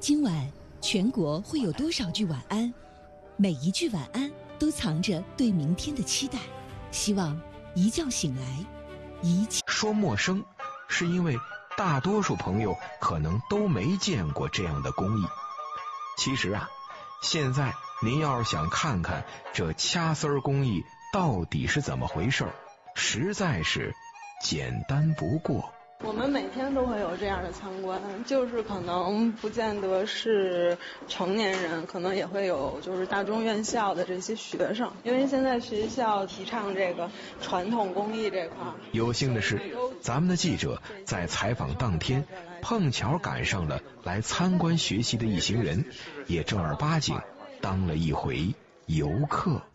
今晚全国会有多少句晚安？每一句晚安都藏着对明天的期待。希望一觉醒来，一切说陌生，是因为大多数朋友可能都没见过这样的工艺。其实啊，现在您要是想看看这掐丝儿工艺到底是怎么回事，实在是简单不过。 我们每天都会有这样的参观，就是可能不见得是成年人，可能也会有就是大中院校的这些学生，因为现在学校提倡这个传统工艺这块。 有幸的是，咱们的记者在采访当天碰巧赶上了来参观学习的一行人，也正儿八经当了一回游客。